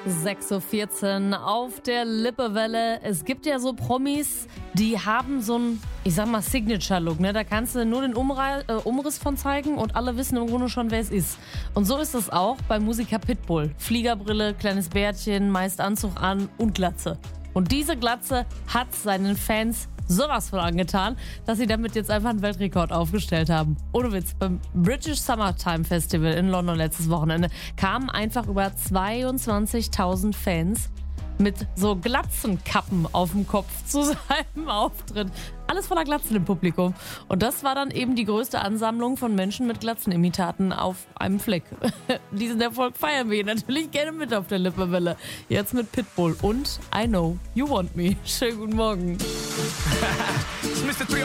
6.14 Uhr auf der Lippewelle. Es gibt ja so Promis, die haben so einen, ich sag mal, Signature-Look. Ne? Da kannst du nur den Umriss von zeigen und alle wissen im Grunde schon, wer es ist. Und so ist es auch beim Musiker Pitbull. Fliegerbrille, kleines Bärtchen, meist Anzug an und Glatze. Und diese Glatze hat seinen Fans sowas von angetan, dass sie damit jetzt einfach einen Weltrekord aufgestellt haben. Ohne Witz, beim British Summertime Festival in London letztes Wochenende kamen einfach über 22.000 Fans mit so Glatzenkappen auf dem Kopf zu seinem Auftritt. Alles voller Glatzen im Publikum. Und das war dann eben die größte Ansammlung von Menschen mit Glatzenimitaten auf einem Fleck. Diesen Erfolg feiern wir natürlich gerne mit auf der Lippewelle. Jetzt mit Pitbull und I Know You Want Me. Schönen guten Morgen. It's Mr. 3